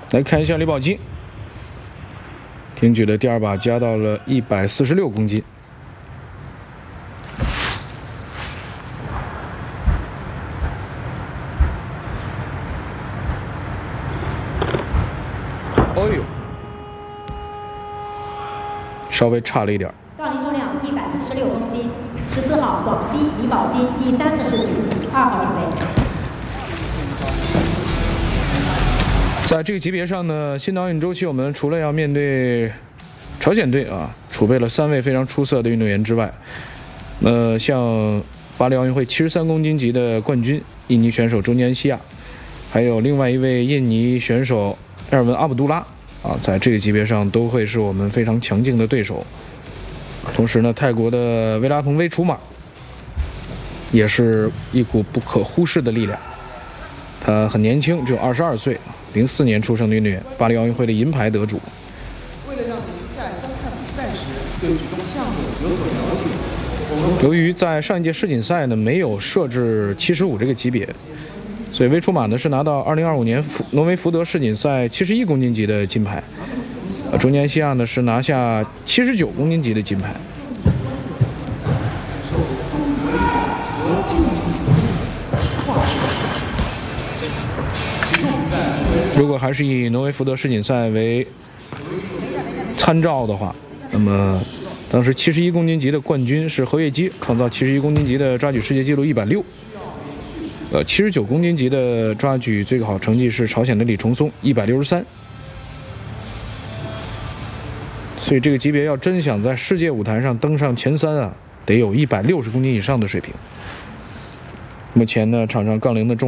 来看一下李宝金，挺举的第2把加到了146公斤。哦呦，稍微差了一点。 杠铃重量146公斤，14号广西李宝金第3次试举，2号准备。 在这个级别上呢，新的奥运周期我们除了要面对朝鲜队啊，储备了3位非常出色的运动员之外，像巴黎奥运会73公斤级的冠军印尼选手周尼安西亚，还有另外一位印尼选手埃尔文阿卜杜拉啊，在这个级别上都会是我们非常强劲的对手。同时呢，泰国的维拉蓬威楚马也是一股不可忽视的力量。他很年轻，只有22岁，04年出生的运动员，巴黎奥运会的银牌得主。 为了让您在观看比赛时对举重项目有所了解， 由于在上一届世锦赛呢没有设置75这个级别，所以威楚马呢是拿到2025年挪威福德世锦赛71公斤级的金牌，周尼安西亚呢是拿下79公斤级的金牌。如果还是以挪威福德世锦赛为参照的话，那么当时71公斤级的冠军是何跃基，创造71公斤级的抓举世界纪录160。79公斤级的抓举最好成绩是朝鲜的李崇松163。所以这个级别要真想在世界舞台上登上前3啊，得有160公斤以上的水平。目前呢，场上杠铃的重